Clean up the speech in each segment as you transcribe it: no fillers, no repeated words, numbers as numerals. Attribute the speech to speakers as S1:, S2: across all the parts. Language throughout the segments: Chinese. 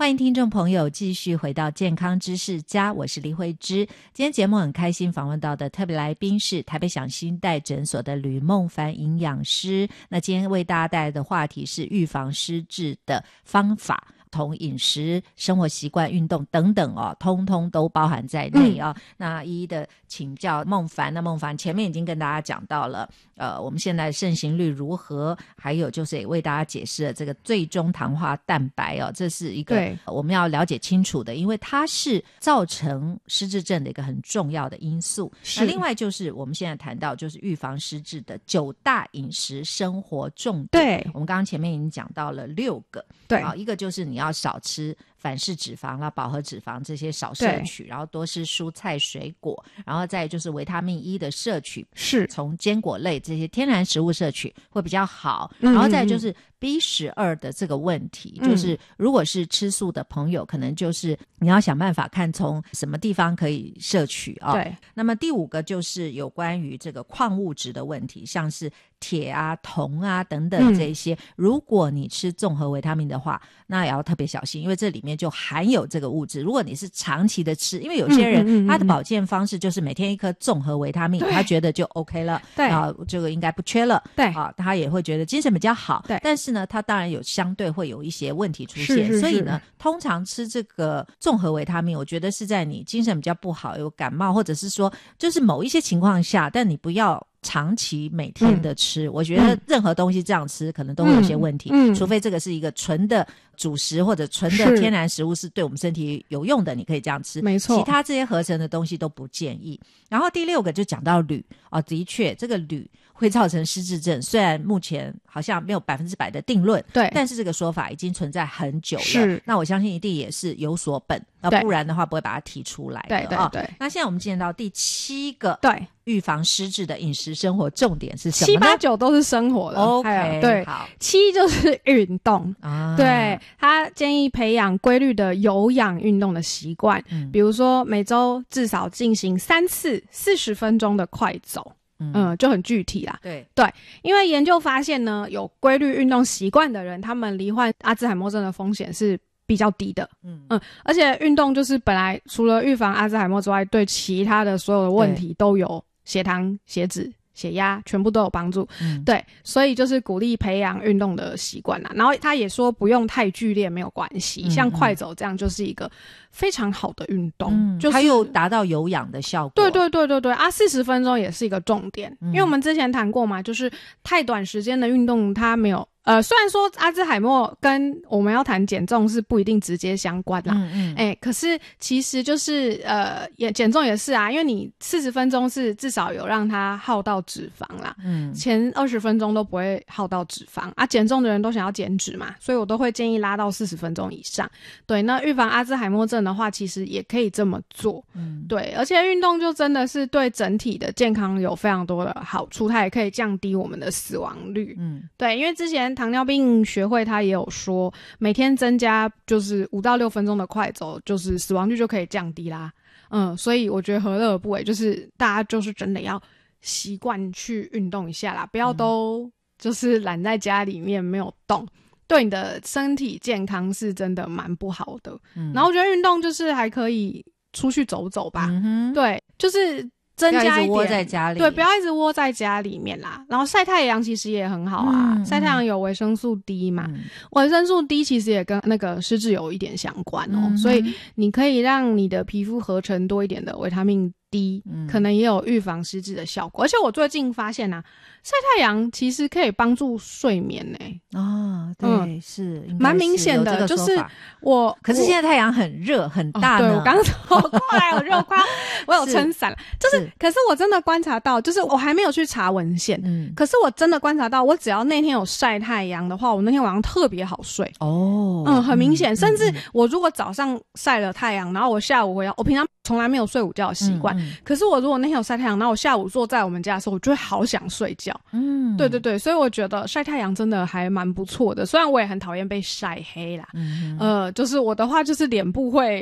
S1: 欢迎听众朋友继续回到健康知识家，我是李慧芝。今天节目很开心访问到的特别来宾是台北享新代诊所的吕孟凡营养师。那今天为大家带来的话题是预防失智的方法，同饮食、生活习惯、运动等等通通都包含在内那一一的请教孟凡。那孟凡前面已经跟大家讲到了我们现在盛行率如何，还有就是也为大家解释了这个最终糖化蛋白这是一个我们要了解清楚的，因为它是造成失智症的一个很重要的因素。那另外就是我们现在谈到就是预防失智的9大饮食生活重点，我们刚刚前面已经讲到了6个。对，一个就是你要少吃反式脂肪啦、饱和脂肪这些少摄取，然后多吃蔬菜水果，然后再就是维他命 E 的摄取，是从坚果类这些天然食物摄取会比较好。然后再就是B12的这个问题，就是如果是吃素的朋友，可能就是你要想办法看从什么地方可以摄取对。那么第5个就是有关于这个矿物质的问题，像是铁啊、铜啊等等这些，如果你吃综合维他命的话，那也要特别小心，因为这里面就含有这个物质。如果你是长期的吃，因为有些人他的保健方式就是每天1颗综合维他命，他觉得就 OK 了，对这个应该不缺了，对他也会觉得精神比较好，对。但是呢，他当然有相对会有一些问题出现，所以呢，通常吃这个综合维他命，我觉得是在你精神比较不好、有感冒，或者是说就是某一些情况下，但你不要长期每天的吃，我觉得任何东西这样吃可能都会有些问题，除非这个是一个纯的主食或者纯的天然食物是对我们身体有用的，你可以这样吃，没错，其他这些合成的东西都不建议。然后第6个就讲到铝的确这个铝会造成失智症，虽然目前好像没有100%的定论，对，但是这个说法已经存在很久了，那我相信一定也是有所本，不然的话不会把它提出来的。对对对。那现在我们进入到第7个对预防失智的饮食生活重点是什么呢？7、8、9都是生活的 OK 对，好，7就是运动对，他建议培养规律的有氧运动的习惯，比如说每周至少进行3次40分钟的快走，就很具体啦。对对，因为研究发现呢，有规律运动习惯的人，他们罹患阿兹海默症的风险是比较低的。而且运动就是本来除了预防阿兹海默之外，对其他的所有的问题都有，血糖、血脂、血压全部都有帮助。对，所以就是鼓励培养运动的习惯啦。然后他也说不用太剧烈没有关系，像快走这样就是一个非常好的运动，就是它又达到有氧的效果。对对对对对40分钟也是一个重点，因为我们之前谈过嘛，就是太短时间的运动它没有虽然说阿兹海默跟我们要谈减重是不一定直接相关啦，可是其实就是也减重也是啊，因为你40分钟是至少有让它耗到脂肪啦，前20分钟都不会耗到脂肪啊。减重的人都想要减脂嘛，所以我都会建议拉到40分钟以上。对，那预防阿兹海默症的话，其实也可以这么做。对，而且运动就真的是对整体的健康有非常多的好处，它也可以降低我们的死亡率。对，因为之前糖尿病学会他也有说，每天增加就是5到6分钟的快走，就是死亡率就可以降低啦。所以我觉得何乐而不为，就是大家就是真的要习惯去运动一下啦，不要都就是懒在家里面没有动，对你的身体健康是真的蛮不好的。然后我觉得运动就是还可以出去走走吧，对，就是增加一点，不要一直窝在家里，对，不要一直窝在家里面啦。然后晒太阳其实也很好啊，晒太阳有维生素 D 嘛，维生素 D 其实也跟那个失智有一点相关所以你可以让你的皮肤合成多一点的维他命D，可能也有预防失智的效果。而且我最近发现啊，晒太阳其实可以帮助睡眠对，是蛮明显的，就是可是现在太阳很热很大呢，对，我刚走过来我热快我有撑伞，就是可是我真的观察到，就是我还没有去查文献，可是我真的观察到，我只要那天有晒太阳的话，我那天晚上特别好睡很明显。甚至我如果早上晒了太阳，然后我下午我平常从来没有睡午觉的习惯，可是我如果那天有晒太阳，然后我下午坐在我们家的时候，我就会好想睡觉。对对对，所以我觉得晒太阳真的还蛮不错的，虽然我也很讨厌被晒黑啦。就是我的话就是脸部会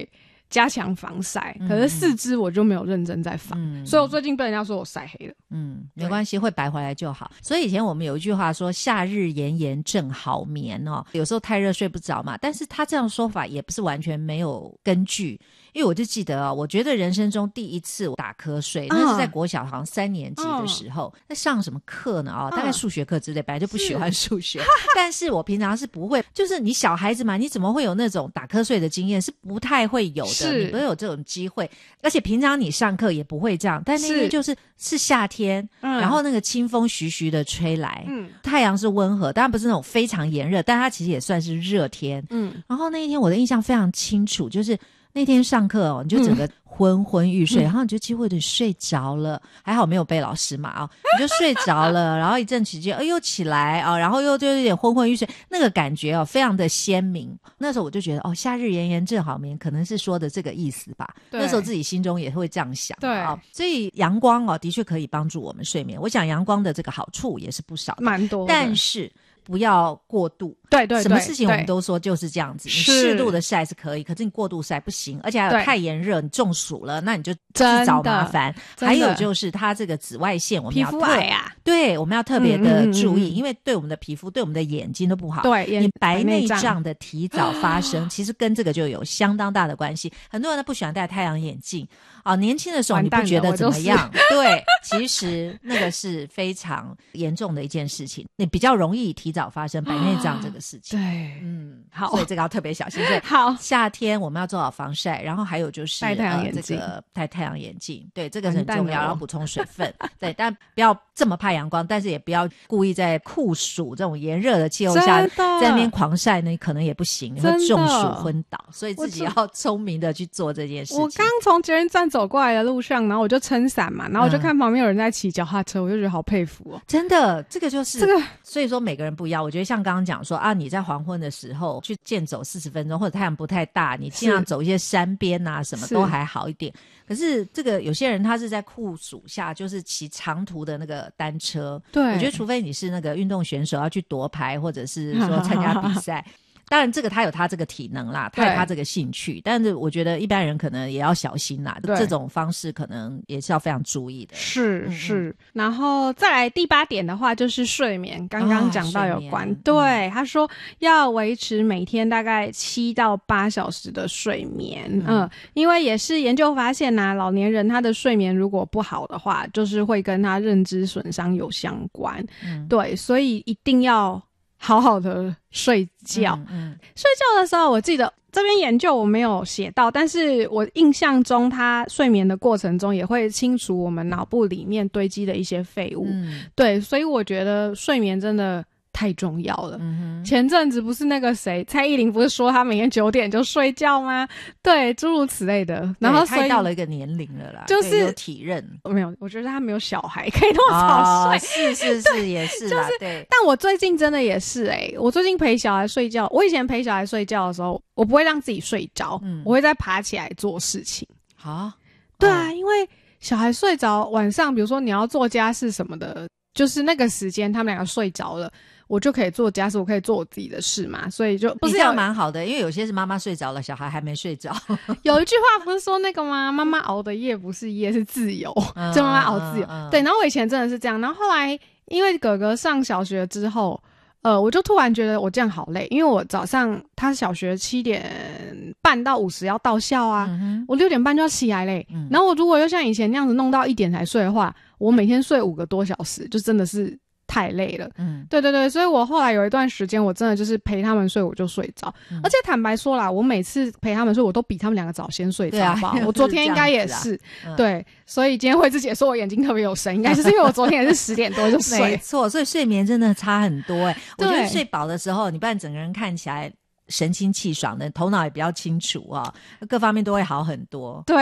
S2: 加强防晒，可是四肢我就没有认真在防，所以我最近被人家说我晒黑了。
S1: 没关系，会白回来就好。所以以前我们有一句话说夏日炎炎正好眠哦，有时候太热睡不着嘛，但是他这样说法也不是完全没有根据。因为我就记得我觉得人生中第一次打瞌睡，那是在国小好像3年级的时候，在上什么课呢大概数学课之类，本来就不喜欢数学但是我平常是不会，就是你小孩子嘛，你怎么会有那种打瞌睡的经验，是不太会有的，你不会有这种机会，而且平常你上课也不会这样，但那天就是夏天然后那个清风徐徐的吹来太阳是温和，当然不是那种非常炎热，但它其实也算是热天然后那一天我的印象非常清楚，就是那天上课你就整个昏昏欲睡然后你就几乎有点睡着了，还好没有被老师骂你就睡着了然后一阵时间又起来然后又就有点昏昏欲睡，那个感觉非常的鲜明。那时候我就觉得夏日炎炎正好眠可能是说的这个意思吧，那时候自己心中也会这样想。
S2: 对
S1: 所以阳光的确可以帮助我们睡眠，我想阳光的这个好处也是不少的，
S2: 蛮多的，
S1: 但是不要过度。
S2: 对对对，
S1: 什么事情我们都说就是这样子，你适度的晒是可以，可是你过度晒不行，而且还有太炎热你中暑了那你就自找麻烦。还有就是它这个紫外线我们要
S2: 皮肤癌
S1: 对，我们要特别的注意因为对我们的皮肤对我们的眼睛都不好。
S2: 对，
S1: 你白内障的提早发生其实跟这个就有相当大的关系。很多人都不喜欢戴太阳眼镜年轻的时候你不觉得怎么样对，其实那个是非常严重的一件事情，你比较容易提早发生白内障这个事情。
S2: 对，好，
S1: 所以这个要特别小心。对，
S2: 好，
S1: 夏天我们要做好防晒，然后还有就是
S2: 戴太阳眼镜，
S1: 这个戴太阳眼镜，对，这个很重要，然后补充水分对，但不要这么怕阳光，但是也不要故意在酷暑这种炎热的气候下在那边狂晒呢，可能也不行，你会中暑昏倒，所以自己要聪明的去做这件事情。
S2: 我刚从捷运站走过来的路上，然后我就撑伞嘛，然后我就看旁边有人在骑脚踏车，我就觉得好佩服
S1: 真的，这个就是这个，所以说每个人不一样。我觉得像刚刚讲说你在黄昏的时候去健走40分钟，或者太阳不太大，你尽量走一些山边什么都还好一点。可是这个有些人他是在酷暑下就是骑长途的那个单车，对，我觉得除非你是那个运动选手要去夺牌或者是说参加比赛当然这个他有他这个体能啦，他有他这个兴趣，但是我觉得一般人可能也要小心啦，这种方式可能也是要非常注意的。
S2: 是然后再来第8点的话就是睡眠，刚刚讲到有关对他说要维持每天大概7到8小时的睡眠因为也是研究发现老年人他的睡眠如果不好的话就是会跟他认知损伤有相关对，所以一定要好好的睡觉睡觉的时候我记得这边研究我没有写到，但是我印象中他睡眠的过程中也会清除我们脑部里面堆积的一些废物对，所以我觉得睡眠真的太重要了前阵子不是那个谁蔡依林不是说她每天9点就睡觉吗？对，诸如此类的，然后
S1: 她到了一个年龄了啦，就是有体认
S2: 没有，我觉得她没有小孩可以那么早睡
S1: 是也是啦对，
S2: 但我最近真的也是我最近陪小孩睡觉，我以前陪小孩睡觉的时候我不会让自己睡着我会再爬起来做事情对因为小孩睡着晚上比如说你要做家事什么的，就是那个时间他们两个睡着了我就可以做家事，我可以做我自己的事嘛，所以就不是
S1: 这样蛮好的，因为有些是妈妈睡着了小孩还没睡着
S2: 有一句话不是说那个吗？妈妈熬的夜不是夜是自由就妈妈熬自由对，然后我以前真的是这样，然后后来因为哥哥上小学之后我就突然觉得我这样好累，因为我早上他小学7点半到50要到校我6点半就要起来嘞然后我如果又像以前那样子弄到1点才睡的话，我每天睡5个多小时就真的是太累了对对对，所以我后来有一段时间我真的就是陪他们睡我就睡着而且坦白说啦，我每次陪他们睡我都比他们两个早先睡着吧我昨天应该也是对，所以今天慧芝姐说我眼睛特别有神，应该就是因为我昨天也是10点多就睡
S1: 没错，所以睡眠真的差很多我觉得睡饱的时候你不然整个人看起来神清气爽的，头脑也比较清楚各方面都会好很多对